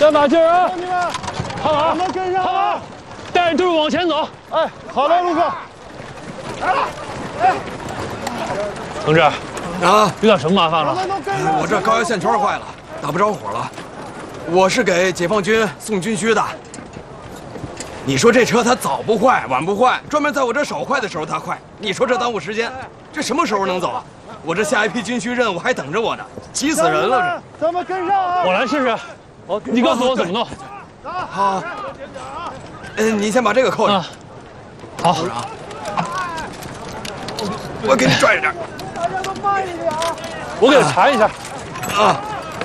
加把劲儿啊！ 兄弟们， 看好， 咱们跟上啊！ 带着队伍往前走。 哎，好的，陆哥。来了，哎， 同志， 啊， 遇到什么麻烦了？ 咱们都跟上。 我这高压线圈坏了，打不着火了。我是给解放军送军需的。你说这车它早不坏，晚不坏，专门在我这手坏的时候它坏。你说这耽误时间，这什么时候能走啊？我这下一批军需任务还等着我呢，急死人了这。咱们跟上啊！ 我来试试。你告诉我怎么弄。 好。你先把这个扣上。 好。 我给你拽着点。 大家都慢一点啊！ 我给他查一下。 啊。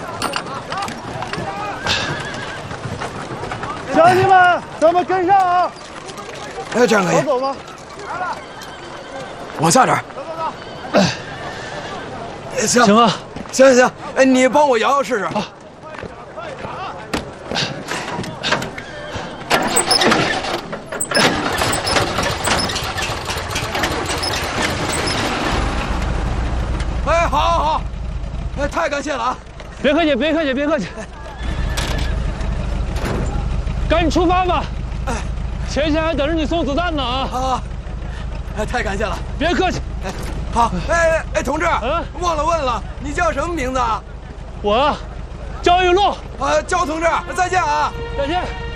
乡亲们，咱们跟上啊！ 哎，这样可以。 走吗？ 往下点。行行啊， 行，哎，你帮我摇摇试试。 好。 哎，好，哎，太感谢了啊！ 别客气，赶紧出发吧！ 哎， 前线还等着你送子弹呢啊！ 好，哎，太感谢了， 别客气。 哎，好，哎，同志，忘了问了，你叫什么名字啊？ 我，焦玉露。 焦同志，再见啊！ 再见。